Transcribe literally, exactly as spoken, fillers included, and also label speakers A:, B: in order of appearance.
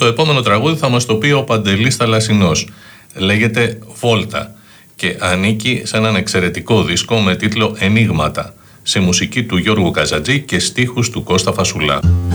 A: Το επόμενο τραγούδι θα μας το πει ο Παντελής Θαλασσινός. Λέγεται Βόλτα και ανήκει σε έναν εξαιρετικό δίσκο με τίτλο Ενίγματα, σε μουσική του Γιώργου Καζατζή και στίχους του Κώστα Φασουλά.